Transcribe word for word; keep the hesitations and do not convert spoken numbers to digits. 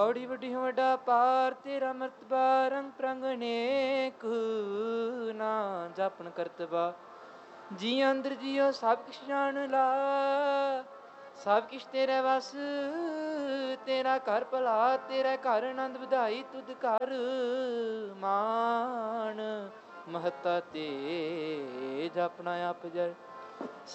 ਪੌੜੀ ਵੱਡੀ ਵੱਡਾ ਪਾਰ ਤੇਰਾ ਮਰਤਬਾ ਰੰਗ ਪ੍ਰੰਗ ਅਨੇਕ ਨਾ ਜਾਪਨ ਕਰਤਬਾ ਜੀ ਅੰਦਰ ਜੀਓ ਸਭ ਕਿਛ ਜਾਣ ਲਾ ਸਭ ਕਿਛ ਤੇਰੇ ਵਸ ਤੇਰਾ ਘਰ ਭਲਾ ਤੇਰਾ ਘਰ ਆਨੰਦ ਵਧਾਈ ਤੁਧ ਘਰ ਮਾਨ ਮਹਤਾ ਤੇ ਜਪਨਾ ਆਪ ਜਰ